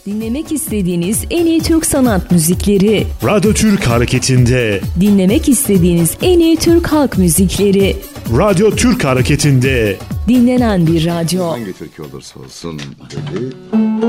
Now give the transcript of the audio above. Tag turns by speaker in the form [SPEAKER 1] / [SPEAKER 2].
[SPEAKER 1] Dinlemek istediğiniz en iyi Türk sanat müzikleri.
[SPEAKER 2] Radyo Türk Hareketi'nde.
[SPEAKER 1] Dinlemek istediğiniz en iyi Türk halk müzikleri.
[SPEAKER 2] Radyo Türk Hareketi'nde.
[SPEAKER 1] Dinlenen bir radyo.
[SPEAKER 3] Hangi Türkiye olursa olsun dedi.